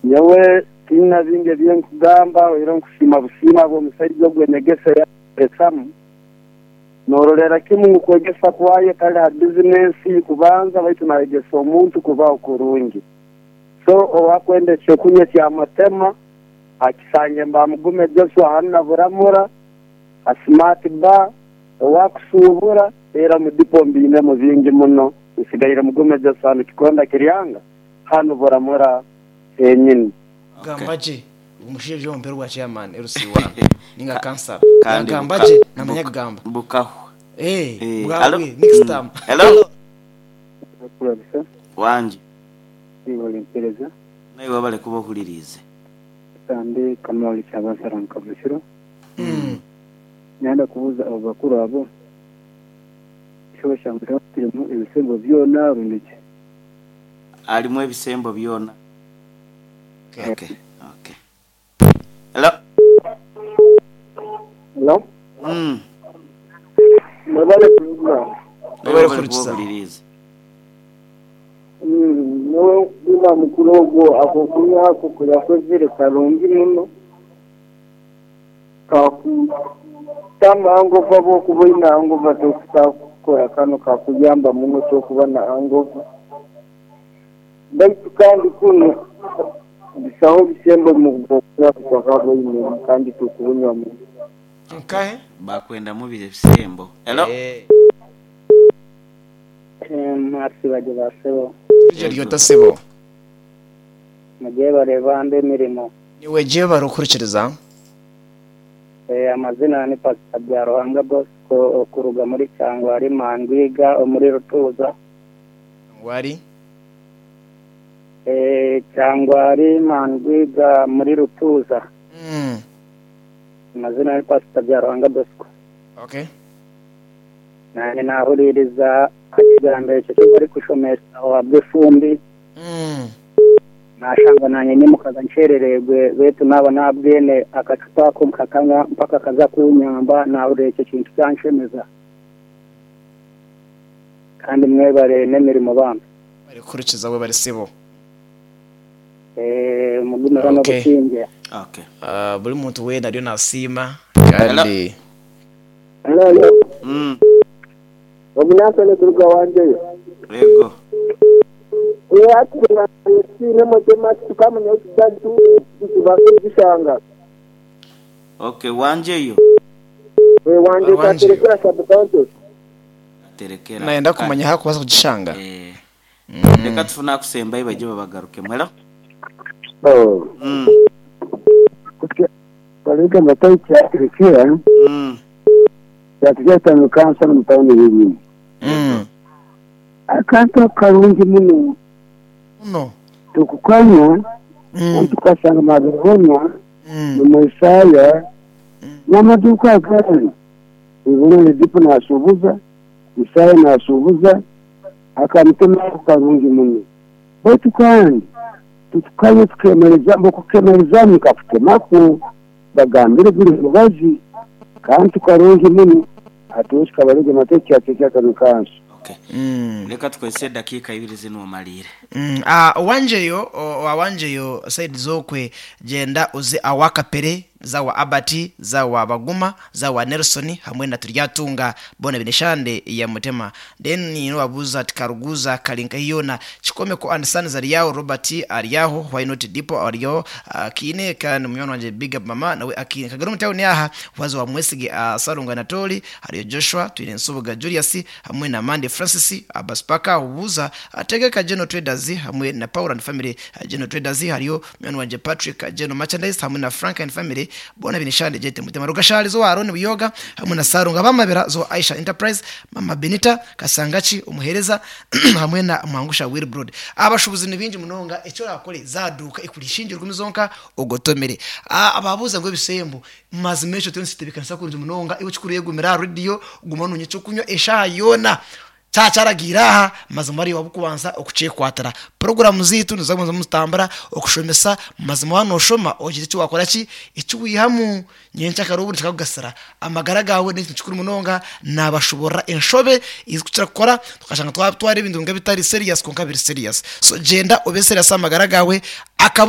yewe tina binge bien kugamba ero kushima bushima bo musaizo gwenegese ya pesamu nororera kimu kwegesa kwaye kala business kubanza baitu naegesa omuntu kuba ukurungi so owakwende cyokunye cya matema akisanye mbamugume Joshua hanna buramura a smart bar owakusubura era mu dipombi ine mu bingi muno isigaire mugume Joshua kikonda kiryanga hano buramura nyine gambaje umushije ompero wa chairman LC1 ninga cancer gambaje namanya gamba bukaho bwawe next time hello wanje ibole pereza nayo babale kubohulirize kandi kamali cyabasara nkabishiro nyanda kubuza abakuru abo cyo cyangwa kirimo ibisembo byona runike alimo ibisembo byona okay hello mabale kubohulirize no bima mukurogo akokunya kukuya kwezere kalongi muno kaku tamango babo kuboina ango batokuta ko kano kakuyamba muno cyo kubana ango baitu kandi kuno bisaho bisembo mu bokura kwa kabo ine kandi tukunywa mu okay bakwenda mu bisembo hello marsi baje basebo iryo tasebo nagiye barevande mirimo niwe je barukurikiriza amazina ni Pastor Byaruhanga Bosco kuruga muri cyangwa ari Mandwiga muri Rutuza wari cyangwa ari Mandwiga muri Rutuza amazina ni Pastor Byaruhanga Bosco okay nane nahuririza akigambere cyo bari kushomesa wabwe fumbi nashanga nanye nimukaza ncerererwe betu naba nabwene akacupa ko kakanya mpaka kaza kunyamba nahure cyo kintu cyanshemeza kandi mwebare nemirimo bambe bari kurikiza we bari sebo mugume hano gutinge okay buri muntu we nariyo nasima kandi hello Obunasole kuruga wanje yego akira sine motema tukamanya ukidatu tubako gishanga okay wanje yo wanje katerekera sabato terekera naenda kumanya hako basa kugishanga reka tufuna kusemba ibaje babagaruke mwera Palika matayi terekera yatujya tandukansa n'umutawuni bibiri akanto karungi muno tukukanya tukasanga mabihonya mu Isaya n'amaduka agari ibone dipo nasubuza Isaya nasubuza akamutema karungi muno baitu kandi tukanye tukemereza mbo kukemereza mukafutemaku bagambire buri mubazi kandi tukarungi muno atushi kabarege mateke ateke kanukanso okay reka twese dakika ibiri zino malire wanjeyo said zokwe genda uze awakapere zawa abati zawa baguma zawa Nelson hamwe na turyatunga bona binishande ya mutema then you know abuza tikaruguza kalinka hiyona chikome ko understand zari yao Robert ariyaho why not dipo ariyo kine kan myono wanje big up mama nawe akine kagaro mutayo ni aha wazo wa mwesige Salunga Anatoli hariyo Joshua Twilensubuga Julius hamwe na Mande Francis abaspaka ubuza ategeka General Traders hamwe na Power and Family General Traders hariyo myono wanje Patrick General Merchandise hamwe na Frank and Family bona binishande jete mutema rugashali zo Aaron Buyoga hamwe na Salunga bamabera zo Aisha Enterprise mama Benita Kasangachi umuhereza hamwe na Mwangusha Wilbrod abashubuzi nibinji munonga icyo yakore zaduka ikurishingirwa imizonka ugotomere ababuza ngo bisembo mazimesho tensitibikansa kunje munonga iwe chikuriye gumira radio gumanunye cyo kunywa eshayona cyaragira mazimari wabukubanza okucekwatara program zitu nizamuza mustambara okushomesa mazima wano shoma ogite cyo wakora ki icyo wihamu nyencha karubu nshakagasara amagara gawe n'icyo munonga nabashobora enshobe izikucira gukora tukashanga twari ibintu bitari serious konka biri serious so genda obesera samagara gawe